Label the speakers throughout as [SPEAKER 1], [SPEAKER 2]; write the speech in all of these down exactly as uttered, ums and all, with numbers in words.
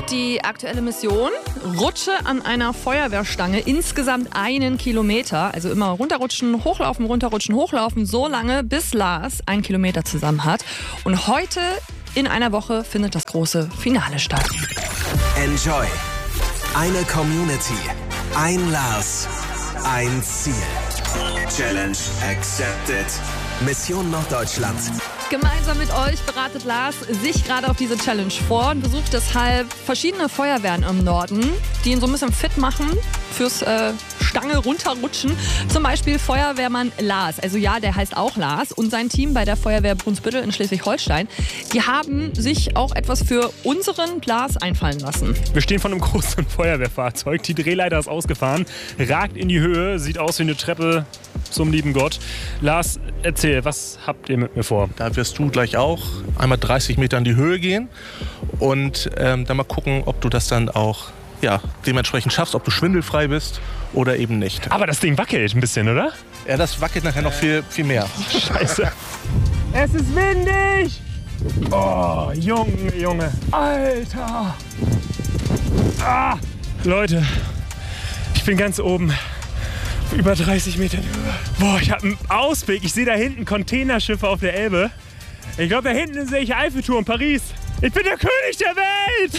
[SPEAKER 1] die aktuelle Mission. Rutsche an einer Feuerwehrstange insgesamt einen Kilometer. Also immer runterrutschen, hochlaufen, runterrutschen, hochlaufen. So lange, bis Lars einen Kilometer zusammen hat. Und heute in einer Woche findet das große Finale statt.
[SPEAKER 2] Enjoy. Eine Community. Ein Lars. Ein Ziel. Challenge accepted. Mission Norddeutschland.
[SPEAKER 1] Gemeinsam mit euch bereitet Lars sich gerade auf diese Challenge vor und besucht deshalb verschiedene Feuerwehren im Norden, die ihn so ein bisschen fit machen fürs äh, Stange runterrutschen. Zum Beispiel Feuerwehrmann Lars. Also ja, der heißt auch Lars. Und sein Team bei der Feuerwehr Brunsbüttel in Schleswig-Holstein, die haben sich auch etwas für unseren Lars einfallen lassen.
[SPEAKER 3] Wir stehen vor einem großen Feuerwehrfahrzeug. Die Drehleiter ist ausgefahren, ragt in die Höhe, sieht aus wie eine Treppe zum lieben Gott. Lars, erzähl, was habt ihr mit mir vor?
[SPEAKER 4] Da wirst du gleich auch einmal dreißig Meter in die Höhe gehen und ähm, dann mal gucken, ob du das dann auch ja, dementsprechend schaffst, ob du schwindelfrei bist oder eben nicht.
[SPEAKER 3] Aber das Ding wackelt ein bisschen, oder?
[SPEAKER 4] Ja, das wackelt nachher noch viel, viel mehr.
[SPEAKER 3] Scheiße. Es ist windig! Oh, Junge, Junge. Alter! Ah, Leute, ich bin ganz oben. Über dreißig Meter Höhe. Boah, ich habe einen Ausblick. Ich sehe da hinten Containerschiffe auf der Elbe. Ich glaube, da hinten sehe ich Eiffelturm, Paris. Ich bin der König der Welt!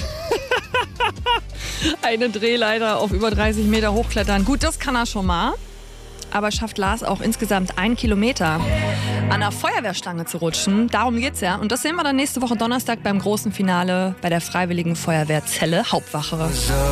[SPEAKER 1] Eine Drehleiter auf über dreißig Meter hochklettern. Gut, das kann er schon mal. Aber schafft Lars auch insgesamt einen Kilometer an der Feuerwehrstange zu rutschen? Darum geht's ja. Und das sehen wir dann nächste Woche Donnerstag beim großen Finale bei der Freiwilligen Feuerwehr Celle Hauptwache.